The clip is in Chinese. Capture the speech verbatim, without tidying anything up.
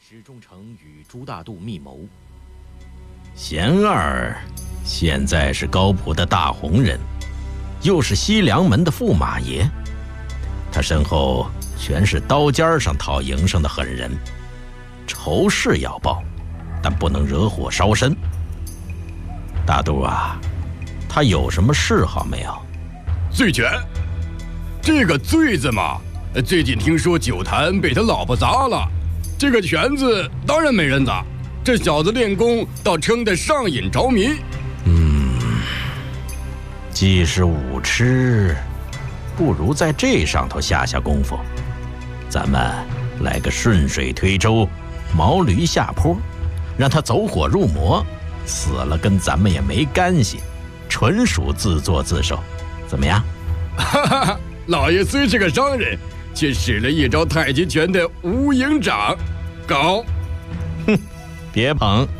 史忠诚与朱大度密谋。 贤二现在是高浦的大红人，又是西凉门的驸马爷，他身后全是刀尖上讨营生的狠人，仇是要报，但不能惹火烧身。大度啊，他有什么嗜好没有？ 醉拳，这个醉字嘛，最近听说酒坛被他老婆砸了，这个拳字当然没人砸，这小子练功倒撑得上瘾着迷。 嗯，既是武痴，不如在这上头下下功夫。咱们来个顺水推舟，毛驴下坡，让他走火入魔，死了跟咱们也没干系，纯属自作自受，怎么样？ 哈哈哈，老爷虽是个商人，却使了一招太极拳的无影掌，高。 哼，别捧。